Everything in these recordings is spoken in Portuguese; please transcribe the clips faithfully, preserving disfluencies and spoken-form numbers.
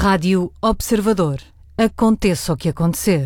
Rádio Observador. Aconteça o que acontecer.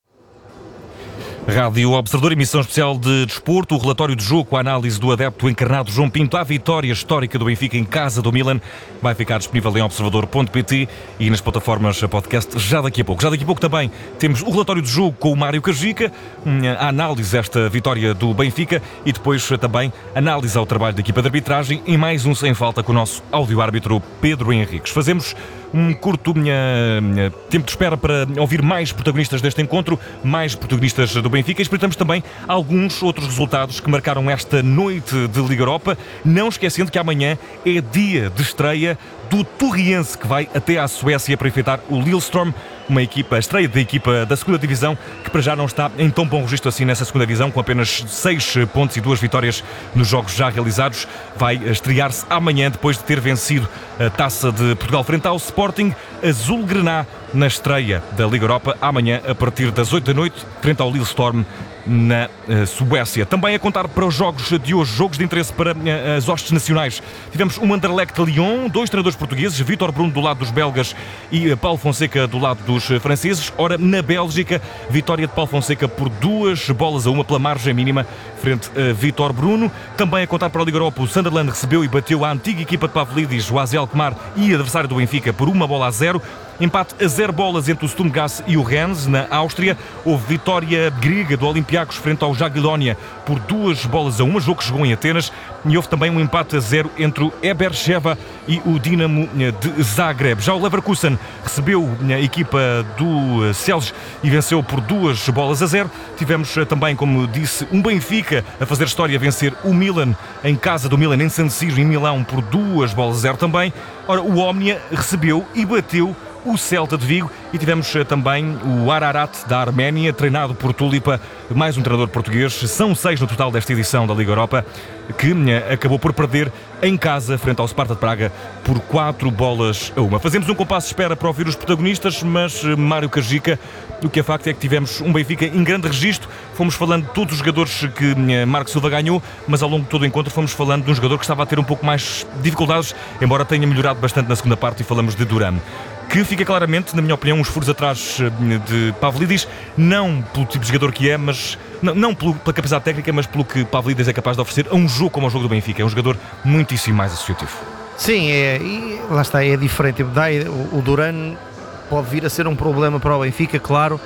Rádio Observador, emissão especial de desporto, o relatório de jogo com a análise do adepto encarnado João Pinto à vitória histórica do Benfica em casa do Milan. Vai ficar disponível em observador ponto pt e nas plataformas podcast já daqui a pouco. Já daqui a pouco também temos o relatório de jogo com o Mário Cajica, a análise desta vitória do Benfica e depois também análise ao trabalho da equipa de arbitragem e mais um Sem Falta com o nosso áudio-árbitro Pedro Henriques. Fazemos um curto minha, minha, tempo de espera para ouvir mais protagonistas deste encontro, mais protagonistas do Benfica e espreitamos também alguns outros resultados que marcaram esta noite de Liga Europa, não esquecendo que amanhã é dia de estreia do Torriense, que vai até à Suécia para enfrentar o Lillestrøm, uma equipa, a estreia da equipa da segunda Divisão, que para já não está em tão bom registro assim nessa segunda Divisão, com apenas seis pontos e duas vitórias nos jogos já realizados. Vai estrear-se amanhã, depois de ter vencido a Taça de Portugal frente ao Sporting Azulgrana na estreia da Liga Europa, amanhã a partir das oito da noite, frente ao Lillestrøm na uh, Suécia. Também a contar para os jogos de hoje, jogos de interesse para uh, as hostes nacionais. Tivemos o Anderlecht Lyon, dois treinadores portugueses, Vítor Bruno do lado dos belgas e uh, Paulo Fonseca do lado dos uh, franceses. Ora, na Bélgica, vitória de Paulo Fonseca por duas bolas a uma pela margem mínima frente a Vítor Bruno. Também a contar para a Liga Europa, o Sunderland recebeu e bateu a antiga equipa de Pavlidis, o A Z Alkmaar e adversário do Benfica por uma bola a zero. Empate a zero bolas entre o Sturmgasse e o Rennes, na Áustria. Houve vitória grega do Olympiacos frente ao Jagiellonia por duas bolas a uma, jogo que jogou em Atenas. E houve também um empate a zero entre o Ebercheva e o Dinamo de Zagreb. Já o Leverkusen recebeu a equipa do Celje e venceu por duas bolas a zero. Tivemos também, como disse, um Benfica a fazer história, a vencer o Milan em casa do Milan, em San Siro, em Milão, por duas bolas a zero também. Ora, o Omnia recebeu e bateu o Celta de Vigo e tivemos também o Ararat da Arménia, treinado por Tulipa, mais um treinador português. São seis no total desta edição da Liga Europa, que acabou por perder em casa frente ao Sparta de Praga por quatro bolas a uma. Fazemos um compasso de espera para ouvir os protagonistas, mas Mário Cajica, o que é facto é que tivemos um Benfica em grande registro. Fomos falando de todos os jogadores que Marco Silva ganhou, mas ao longo de todo o encontro fomos falando de um jogador que estava a ter um pouco mais dificuldades, embora tenha melhorado bastante na segunda parte, e falamos de Duran, que fica claramente, na minha opinião, uns furos atrás de Pavlidis, não pelo tipo de jogador que é, mas não, não pelo, pela capacidade técnica, mas pelo que Pavlidis é capaz de oferecer a um jogo como o jogo do Benfica. É um jogador muitíssimo mais associativo. Sim, é, e lá está, é diferente. O, o Duran pode vir a ser um problema para o Benfica, claro,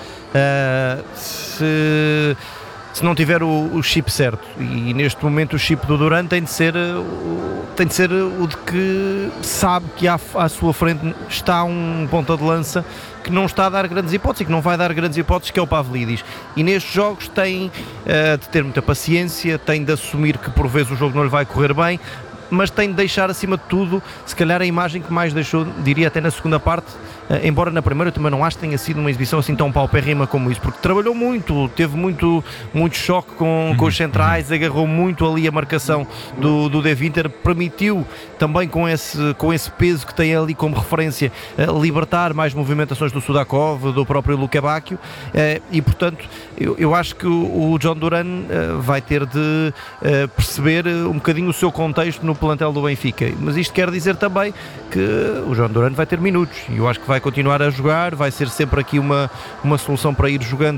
uh, se... se não tiver o, o chip certo, e neste momento o chip do Duran tem de ser o, tem de ser o de que sabe que à, à sua frente está um ponta de lança que não está a dar grandes hipóteses e que não vai dar grandes hipóteses, que é o Pavlidis, e nestes jogos tem uh, de ter muita paciência, tem de assumir que por vezes o jogo não lhe vai correr bem, mas tem de deixar acima de tudo, se calhar a imagem que mais deixou, diria até na segunda parte, uh, embora na primeira eu também não acho que tenha sido uma exibição assim tão paupérrima como isso, porque trabalhou muito, teve muito, muito choque com, com os centrais, agarrou muito ali a marcação do, do De Winter, permitiu também com esse, com esse peso que tem ali como referência, uh, libertar mais movimentações do Sudakov, do próprio Luka Bacchio, uh, e portanto eu, eu acho que o, o John Duran uh, vai ter de uh, perceber um bocadinho o seu contexto no plantel do Benfica, mas isto quer dizer também que o João Duran vai ter minutos e eu acho que vai continuar a jogar, vai ser sempre aqui uma, uma solução para ir jogando